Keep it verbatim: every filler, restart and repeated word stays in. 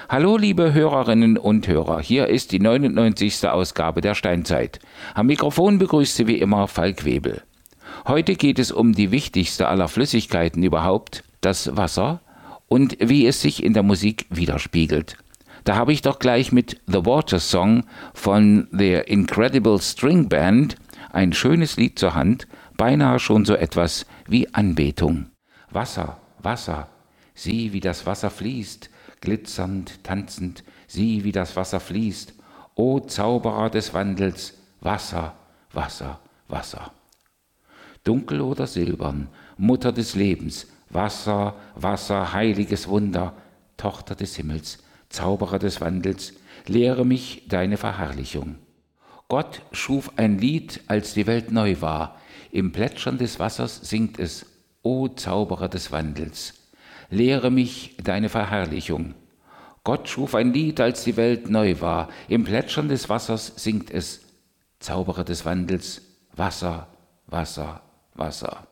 Hallo liebe Hörerinnen und Hörer, hier ist die neunundneunzigste Ausgabe der Steinzeit. Am Mikrofon begrüßt Sie wie immer Falk Webel. Heute geht es um die wichtigste aller Flüssigkeiten überhaupt, das Wasser, und wie es sich in der Musik widerspiegelt. Da habe ich doch gleich mit The Water Song von The Incredible String Band ein schönes Lied zur Hand, beinahe schon so etwas wie Anbetung. Wasser, Wasser, sieh wie das Wasser fließt, glitzernd, tanzend, sieh wie das Wasser fließt, o Zauberer des Wandels, Wasser, Wasser, Wasser. Dunkel oder silbern, Mutter des Lebens, Wasser, Wasser, heiliges Wunder, Tochter des Himmels, Zauberer des Wandels, lehre mich deine Verherrlichung. Gott schuf ein Lied, als die Welt neu war, im Plätschern des Wassers singt es, o Zauberer des Wandels, lehre mich deine Verherrlichung. Gott schuf ein Lied, als die Welt neu war, im Plätschern des Wassers singt es, Zauberer des Wandels, Wasser, Wasser, Wasser.